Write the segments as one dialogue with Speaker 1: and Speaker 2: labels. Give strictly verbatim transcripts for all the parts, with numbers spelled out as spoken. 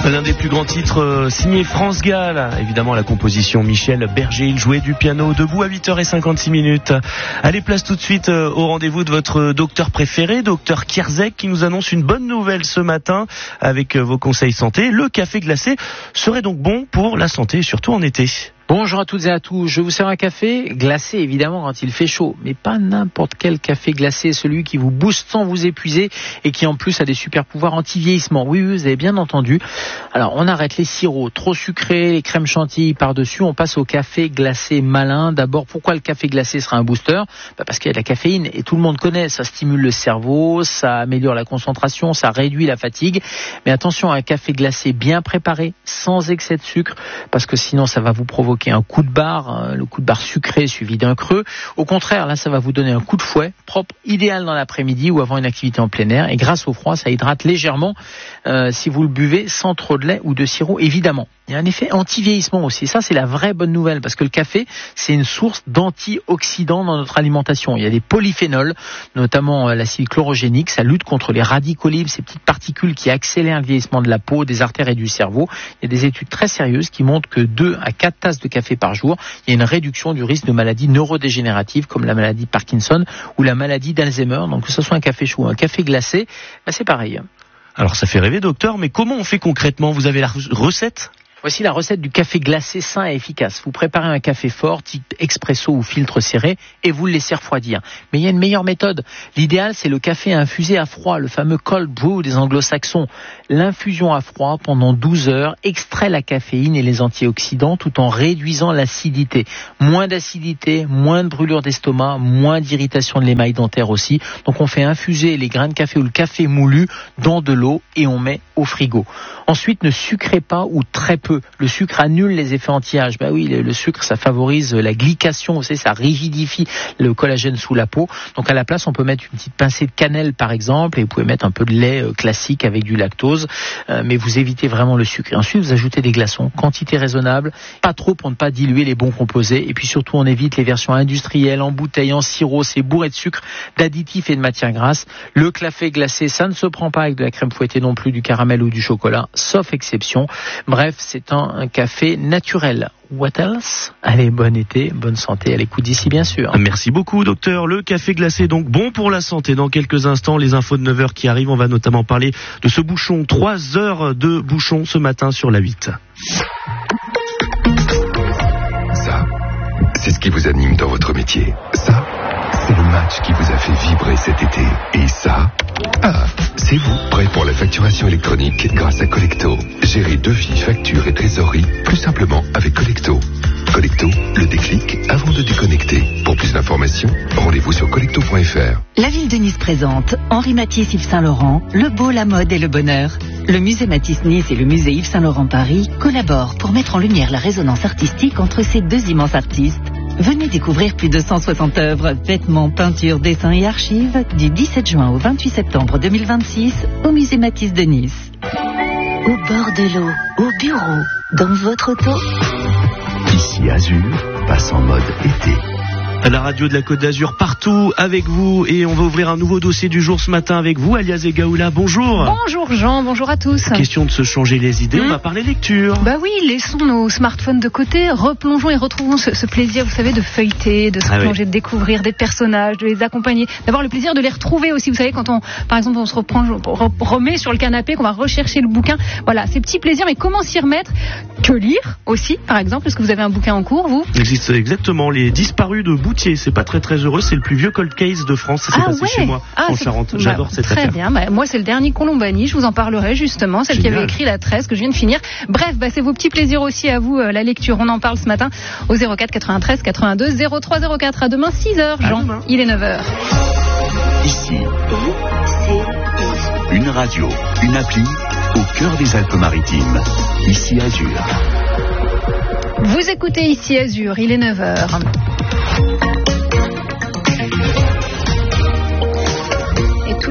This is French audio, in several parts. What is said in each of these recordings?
Speaker 1: L'un des plus grands titres euh, signé France Gall, évidemment la composition Michel Berger, il jouait du piano debout à huit heures cinquante-six minutes. Allez, place tout de suite euh, au rendez-vous de votre docteur préféré, docteur Kierzek, qui nous annonce une bonne nouvelle ce matin avec euh, vos conseils santé. Le café glacé serait donc bon pour la santé, surtout en été.
Speaker 2: Bonjour à toutes et à tous, je vous sers un café glacé évidemment quand il fait chaud, mais pas n'importe quel café glacé, celui qui vous booste sans vous épuiser et qui en plus a des super pouvoirs anti-vieillissement. Oui, oui, vous avez bien entendu. Alors on arrête les sirops trop sucrés, les crèmes chantilly par-dessus, on passe au café glacé malin. D'abord, pourquoi le café glacé sera un booster ? Bah parce qu'il y a de la caféine et tout le monde connaît, ça stimule le cerveau, ça améliore la concentration, ça réduit la fatigue. Mais attention à un café glacé bien préparé, sans excès de sucre, parce que sinon ça va vous provoquer un coup de barre, le coup de barre sucré suivi d'un creux. Au contraire, là, ça va vous donner un coup de fouet propre, idéal dans l'après-midi ou avant une activité en plein air. Et grâce au froid, ça hydrate légèrement euh, si vous le buvez sans trop de lait ou de sirop, évidemment. Il y a un effet anti-vieillissement aussi. Ça, c'est la vraie bonne nouvelle parce que le café, c'est une source d'antioxydants dans notre alimentation. Il y a des polyphénols, notamment l'acide chlorogénique. Ça lutte contre les radicaux libres, ces petites particules qui accélèrent le vieillissement de la peau, des artères et du cerveau. Il y a des études très sérieuses qui montrent que deux à quatre tasses de café par jour, il y a une réduction du risque de maladies neurodégénératives comme la maladie de Parkinson ou la maladie d'Alzheimer. Donc que ce soit un café chaud ou un café glacé, bah c'est pareil.
Speaker 1: Alors ça fait rêver, docteur, mais comment on fait concrètement ? Vous avez la recette ?
Speaker 2: Voici la recette du café glacé sain et efficace. Vous préparez un café fort, type expresso ou filtre serré, et vous le laissez refroidir. Mais il y a une meilleure méthode. L'idéal, c'est le café infusé à froid, le fameux cold brew des anglo-saxons. L'infusion à froid pendant douze heures extrait la caféine et les antioxydants tout en réduisant l'acidité. Moins d'acidité, moins de brûlure d'estomac, moins d'irritation de l'émail dentaire aussi. Donc on fait infuser les grains de café ou le café moulu dans de l'eau et on met au frigo. Ensuite, ne sucrez pas ou très peu. Le sucre annule les effets anti-âge. Ben oui, le sucre, ça favorise la glycation, vous savez, ça rigidifie le collagène sous la peau. Donc à la place, on peut mettre une petite pincée de cannelle par exemple, et vous pouvez mettre un peu de lait classique avec du lactose, euh, mais vous évitez vraiment le sucre. Et ensuite, vous ajoutez des glaçons, quantité raisonnable, pas trop pour ne pas diluer les bons composés. Et puis surtout, on évite les versions industrielles, en bouteille, en sirop, c'est bourré de sucre, d'additifs et de matières grasses. Le café glacé, ça ne se prend pas avec de la crème fouettée non plus, du caramel ou du chocolat, sauf exception. Bref, c'est un, un café naturel. What else ? Allez, bon été, bonne santé, à l'écoute d'ici bien sûr.
Speaker 1: Merci beaucoup docteur. Le café glacé donc bon pour la santé. Dans quelques instants, les infos de neuf heures qui arrivent, on va notamment parler de ce bouchon. trois heures de bouchon ce matin sur la huit.
Speaker 3: Ça, c'est ce qui vous anime dans votre métier. Ça, c'est le match qui vous a fait vibrer cet été. Et ça, ah, c'est vous, prêt pour la facturation électronique grâce à Collecto. Gérez devis, factures et trésorerie plus simplement avec Collecto. Collecto, le déclic avant de déconnecter. Pour plus d'informations, rendez-vous sur collecto point f r.
Speaker 4: La ville de Nice présente Henri Matisse Yves Saint Laurent, le beau, la mode et le bonheur. Le musée Matisse Nice et le musée Yves Saint Laurent Paris collaborent pour mettre en lumière la résonance artistique entre ces deux immenses artistes. Venez découvrir plus de cent soixante œuvres, vêtements, peintures, dessins et archives du dix-sept juin au vingt-huit septembre deux mille vingt-six au musée Matisse de Nice. Au bord de l'eau, au bureau, dans votre auto.
Speaker 5: Ici Azur passe en mode été.
Speaker 1: À la radio de la Côte d'Azur, partout avec vous, et on va ouvrir un nouveau dossier du jour ce matin avec vous, Alias Egaoula. Bonjour.
Speaker 6: Bonjour Jean, bonjour à tous.
Speaker 1: Question de se changer les idées, mmh. On va parler lecture.
Speaker 6: Bah oui, laissons nos smartphones de côté, replongeons et retrouvons ce, ce plaisir, vous savez, de feuilleter, de se ah plonger, oui. de découvrir des personnages, de les accompagner, d'avoir le plaisir de les retrouver aussi. Vous savez, quand on, par exemple, on se reprend, remet sur le canapé, qu'on va rechercher le bouquin. Voilà, ces petits plaisirs, mais comment s'y remettre ? Que lire aussi, par exemple ? Est-ce que vous avez un bouquin en cours, vous ?
Speaker 1: Il existe exactement, Les Disparus de Boutier. C'est pas très très heureux, c'est le plus vieux cold case de France. Ça s'est
Speaker 6: ah
Speaker 1: passé
Speaker 6: ouais.
Speaker 1: chez moi
Speaker 6: ah,
Speaker 1: en Charente. J'adore
Speaker 6: bah,
Speaker 1: cette
Speaker 6: très
Speaker 1: affaire.
Speaker 6: Très bien. Bah, moi, c'est le dernier Colombani. Je vous en parlerai justement. Celle Génial. Qui avait écrit la treize que je viens de finir. Bref, bah, c'est vos petits plaisirs aussi à vous, euh, la lecture. On en parle ce matin au zéro quatre quatre-vingt-treize quatre-vingt-deux zéro trois zéro quatre. À demain, six heures. Jean, il est neuf heures.
Speaker 5: Ici, une radio, une appli au cœur des Alpes-Maritimes. Ici Azur.
Speaker 6: Vous écoutez Ici Azur, il est neuf heures.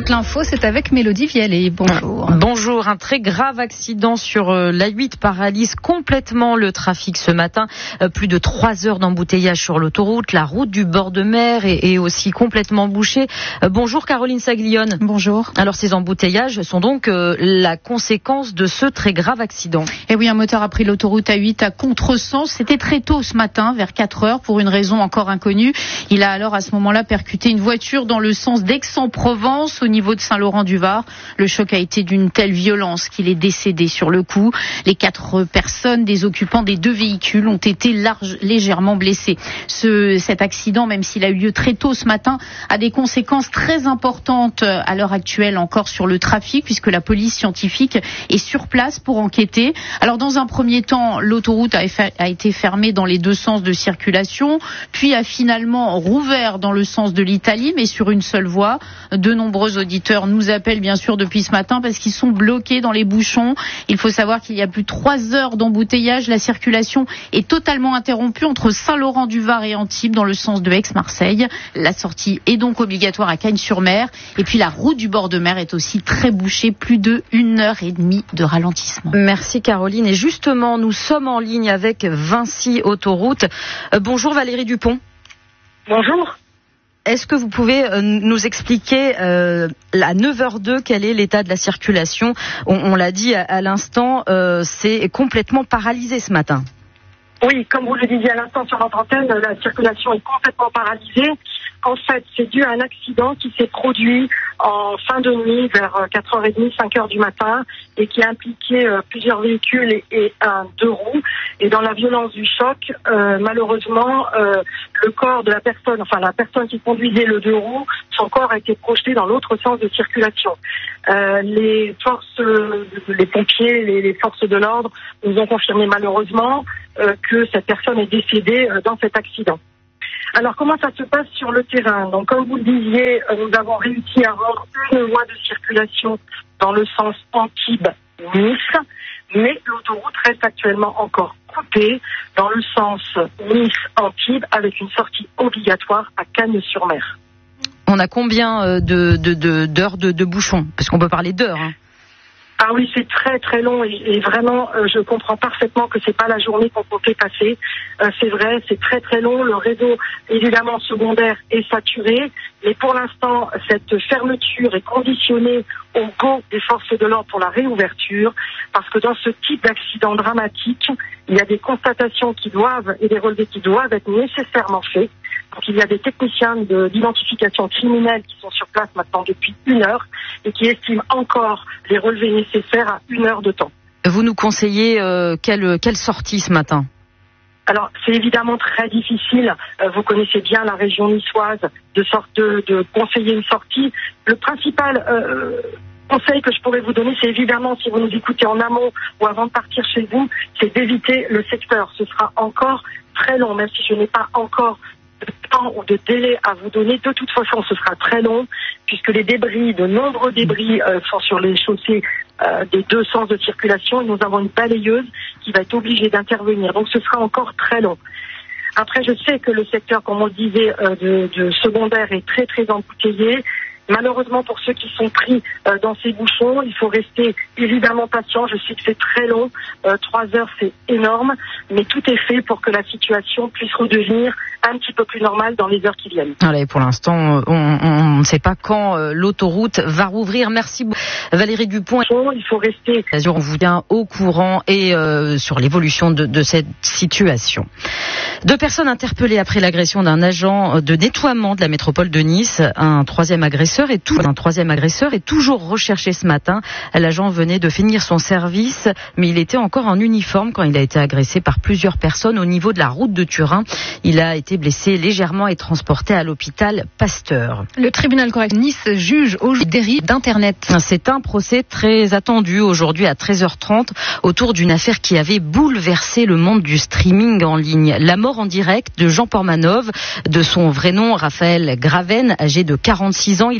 Speaker 6: toute l'info, c'est avec Mélodie Vialet. Bonjour.
Speaker 7: Bonjour. Un très grave accident sur l'A huit paralyse complètement le trafic ce matin. Plus de trois heures d'embouteillage sur l'autoroute. La route du bord de mer est, est aussi complètement bouchée. Bonjour Caroline Saglione.
Speaker 6: Bonjour.
Speaker 7: Alors ces embouteillages sont donc euh, la conséquence de ce très grave accident.
Speaker 8: Et oui, un moteur a pris l'autoroute A huit à contresens. C'était très tôt ce matin, vers quatre heures, pour une raison encore inconnue. Il a alors à ce moment-là percuté une voiture dans le sens d'Aix-en-Provence au niveau de Saint-Laurent-du-Var. Le choc a été d'une telle violence qu'il est décédé sur le coup. Les quatre personnes, des occupants des deux véhicules, ont été large, légèrement blessés. Ce, cet accident, même s'il a eu lieu très tôt ce matin, a des conséquences très importantes à l'heure actuelle encore sur le trafic, puisque la police scientifique est sur place pour enquêter. Alors dans un premier temps, l'autoroute a, a été fermée dans les deux sens de circulation, puis a finalement rouvert dans le sens de l'Italie, mais sur une seule voie. De nombreux auditeurs nous appellent bien sûr depuis ce matin parce qu'ils sont bloqués dans les bouchons. Il faut savoir qu'il y a plus de trois heures d'embouteillage. La circulation est totalement interrompue entre Saint-Laurent-du-Var et Antibes dans le sens de Aix-Marseille. La sortie est donc obligatoire à Cagnes-sur-Mer. Et puis la route du bord de mer est aussi très bouchée, plus de une heure et demie de ralentissement.
Speaker 7: Merci Caroline. Et justement, nous sommes en ligne avec Vinci Autoroute. Euh, bonjour Valérie Dupont.
Speaker 9: Bonjour.
Speaker 7: Est-ce que vous pouvez euh, nous expliquer euh, à neuf heures deux quel est l'état de la circulation ? On, on l'a dit à, à l'instant, euh, c'est complètement paralysé ce matin.
Speaker 9: Oui, comme vous le disiez à l'instant sur notre antenne, la circulation est complètement paralysée. En fait, c'est dû à un accident qui s'est produit en fin de nuit, vers quatre heures trente, cinq heures du matin, et qui a impliqué euh, plusieurs véhicules et, et un deux roues. Et dans la violence du choc, euh, malheureusement, euh, le corps de la personne, enfin la personne qui conduisait le deux roues, son corps a été projeté dans l'autre sens de circulation. Euh, les forces, les pompiers, les, les forces de l'ordre nous ont confirmé malheureusement euh, que cette personne est décédée euh, dans cet accident. Alors, comment ça se passe sur le terrain ? Donc, comme vous le disiez, nous avons réussi à rendre une voie de circulation dans le sens Antibes-Nice, mais l'autoroute reste actuellement encore coupée dans le sens Nice-Antibes avec une sortie obligatoire à Cagnes-sur-Mer.
Speaker 7: On a combien de, de, de, d'heures de, de bouchons ? Parce qu'on peut parler d'heures, hein.
Speaker 9: Ah oui, c'est très très long et, et vraiment, euh, je comprends parfaitement que c'est pas la journée qu'on peut passer. Euh, c'est vrai, c'est très très long. Le réseau, évidemment, secondaire est saturé, mais pour l'instant, cette fermeture est conditionnée au go des forces de l'ordre pour la réouverture, parce que dans ce type d'accident dramatique, il y a des constatations qui doivent et des relevés qui doivent être nécessairement faits. Donc il y a des techniciens de, d'identification criminelle qui sont sur place maintenant depuis une heure et qui estiment encore les relevés nécessaires à une heure de temps.
Speaker 7: Vous nous conseillez euh, quelle, quelle sortie ce matin ?
Speaker 9: Alors, c'est évidemment très difficile. Euh, vous connaissez bien la région niçoise, de sorte de, de conseiller une sortie. Le principal euh, conseil que je pourrais vous donner, c'est évidemment, si vous nous écoutez en amont ou avant de partir chez vous, c'est d'éviter le secteur. Ce sera encore très long, même si je n'ai pas encore de temps ou de délai à vous donner. De toute façon, ce sera très long, puisque les débris, de nombreux débris euh, sont sur les chaussées euh, des deux sens de circulation, et nous avons une balayeuse qui va être obligée d'intervenir. Donc ce sera encore très long. Après, je sais que le secteur, comme on le disait, euh, de, de secondaire est très très embouteillé. Malheureusement, pour ceux qui sont pris euh, dans ces bouchons, il faut rester évidemment patient. Je sais que c'est très long, euh, trois heures c'est énorme, mais tout est fait pour que la situation puisse redevenir un petit peu plus normale dans les heures qui viennent.
Speaker 7: Allez, pour l'instant, on ne sait pas quand euh, l'autoroute va rouvrir. Merci Valérie Dupont.
Speaker 9: Il faut rester.
Speaker 7: On vous tient au courant et euh, sur l'évolution de, de cette situation. Deux personnes interpellées après l'agression d'un agent de nettoiement de la métropole de Nice. Un troisième agresseur est tout, un troisième agresseur est toujours recherché ce matin. L'agent venait de finir son service, mais il était encore en uniforme quand il a été agressé par plusieurs personnes au niveau de la route de Turin. Il a été blessé légèrement et transporté à l'hôpital Pasteur.
Speaker 6: Le tribunal correctionnel Nice juge aujourd'hui dérive d'Internet.
Speaker 7: C'est un procès très attendu aujourd'hui à treize heures trente autour d'une affaire qui avait bouleversé le monde du streaming en ligne. La mort en direct de Jean Portmanov, de son vrai nom Raphaël Graven, âgé de quarante-six ans. Il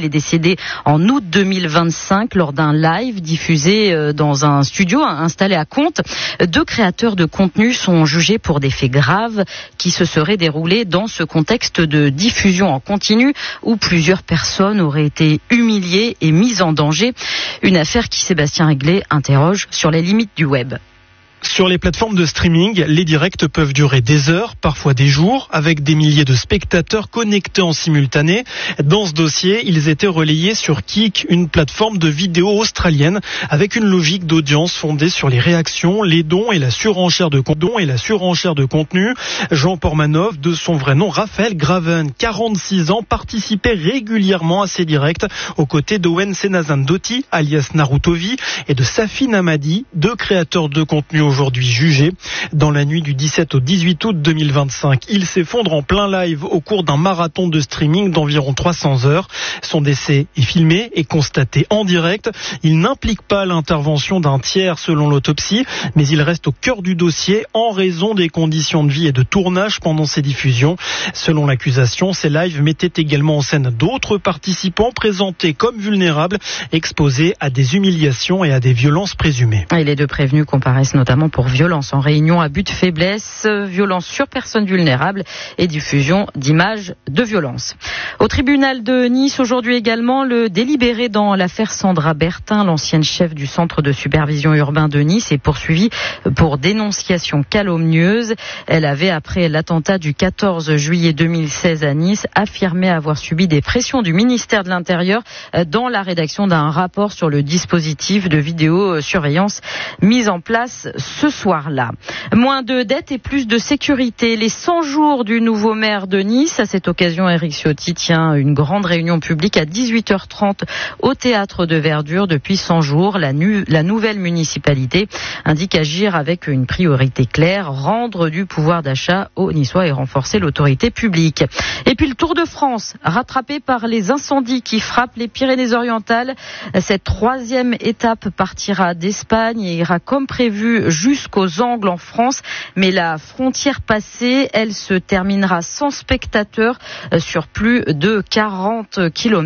Speaker 7: est décédé en août deux mille vingt-cinq lors d'un live diffusé dans un studio installé à Contes. Deux créateurs de contenu sont jugés pour des faits graves qui se seraient déroulés dans ce contexte de diffusion en continu où plusieurs personnes auraient été humiliées et mises en danger. Une affaire qui, Sébastien Réglet, interroge sur les limites du web.
Speaker 10: Sur les plateformes de streaming, les directs peuvent durer des heures, parfois des jours, avec des milliers de spectateurs connectés en simultané. Dans ce dossier, ils étaient relayés sur Kik, une plateforme de vidéo australienne, avec une logique d'audience fondée sur les réactions, les dons et la surenchère de dons et la surenchère de contenu. Jean Pormanov, de son vrai nom Raphaël Graven, quarante-six ans, participait régulièrement à ces directs aux côtés d'Owen Senazan-Doty, alias Narutovi, et de Safi Namadi, deux créateurs de contenu aujourd'hui jugé. Dans la nuit du dix-sept au dix-huit août deux mille vingt-cinq, il s'effondre en plein live au cours d'un marathon de streaming d'environ trois cents heures. Son décès est filmé et constaté en direct. Il n'implique pas l'intervention d'un tiers selon l'autopsie, mais il reste au cœur du dossier en raison des conditions de vie et de tournage pendant ses diffusions. Selon l'accusation, ces lives mettaient également en scène d'autres participants présentés comme vulnérables, exposés à des humiliations et à des violences présumées.
Speaker 7: Et les deux prévenus comparaissent notamment pour violence en réunion à but de faiblesse, violence sur personnes vulnérables et diffusion d'images de violence. Au tribunal de Nice, aujourd'hui également, le délibéré dans l'affaire Sandra Bertin, l'ancienne chef du centre de supervision urbain de Nice, est poursuivie pour dénonciation calomnieuse. Elle avait, après l'attentat du quatorze juillet deux mille seize à Nice, affirmé avoir subi des pressions du ministère de l'Intérieur dans la rédaction d'un rapport sur le dispositif de vidéosurveillance mis en place ce soir-là. Moins de dettes et plus de sécurité. Les cent jours du nouveau maire de Nice. À cette occasion, Éric Ciotti tient une grande réunion publique à dix-huit heures trente au Théâtre de Verdure. Depuis cent jours, la, nu- la nouvelle municipalité indique agir avec une priorité claire, rendre du pouvoir d'achat aux Niçois et renforcer l'autorité publique. Et puis le Tour de France, rattrapé par les incendies qui frappent les Pyrénées-Orientales. Cette troisième étape partira d'Espagne et ira comme prévu jusqu'aux Angles en France, mais la frontière passée, elle se terminera sans spectateurs sur plus de quarante kilomètres.